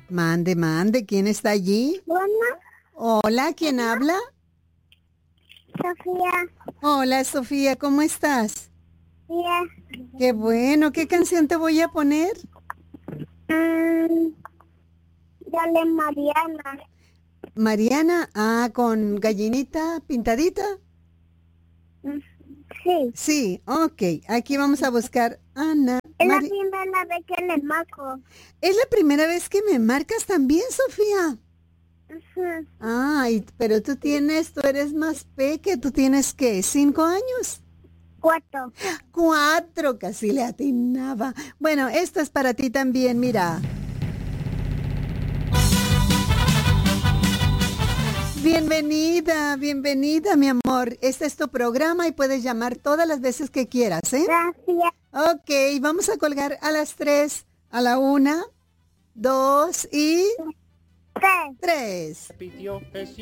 Mande, mande. ¿Quién está allí? Bueno, Hola, ¿quién habla? Sofía, Hola, Sofía, ¿cómo estás? bien. Qué bueno. ¿Qué canción te voy a poner? Dale, Mariana. Mariana, con gallinita pintadita. Sí, Sí, ok. Aquí vamos a buscar Ana. es la primera vez que le marco. ¿Es la primera vez que me marcas también, Sofía? Ujú. Ay, pero tú eres más peque, ¿tú tienes qué? ¿5 años? 4. 4, casi le atinaba. Bueno, esto es para ti también, mira. Bienvenida, bienvenida, mi amor. Este es tu programa y puedes llamar todas las veces que quieras, ¿eh? Gracias. Ok, vamos a colgar a las 3, a la 1, 2 y 3. 3. Repitió,